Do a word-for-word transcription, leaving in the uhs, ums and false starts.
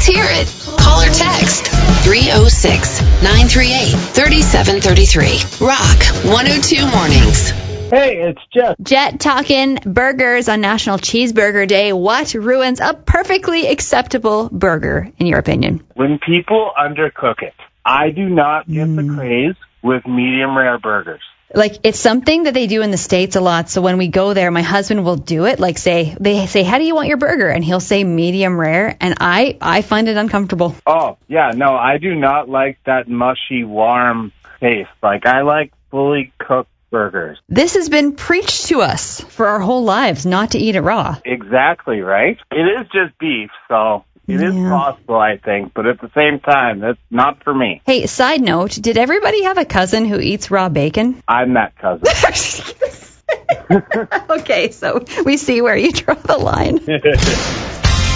Let's hear it. Call or text three oh six, nine three eight, three seven three three. Rock one oh two Mornings. Hey, it's Jet. Jet talking burgers on National Cheeseburger Day. What ruins a perfectly acceptable burger, in your opinion? When people undercook it. I do not get Mm. the craze with medium rare burgers. Like, it's something that they do in the States a lot. So when we go there, my husband will do it. Like, say, they say, how do you want your burger? And he'll say medium rare. And I, I find it uncomfortable. Oh, yeah, no, I do not like that mushy, warm taste. Like, I like fully cooked burgers. This has been preached to us for our whole lives, not to eat it raw. Exactly, right? It is just beef, so it is Yeah. possible, I think. But at the same time, that's not for me. Hey, side note, did everybody have a cousin who eats raw bacon? I'm that cousin. Okay, so we see where you draw the line.